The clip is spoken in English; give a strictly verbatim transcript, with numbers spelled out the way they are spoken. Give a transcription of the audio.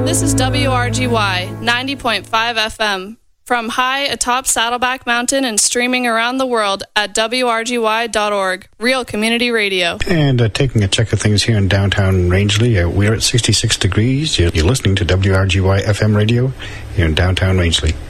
This is W R G Y ninety point five F M from high atop Saddleback Mountain and streaming around the world at W R G Y dot org. Real community radio. And uh, taking a check of things here in downtown Rangeley, uh, we're at sixty-six degrees. You're, you're listening to W R G Y F M radio here in downtown Rangeley.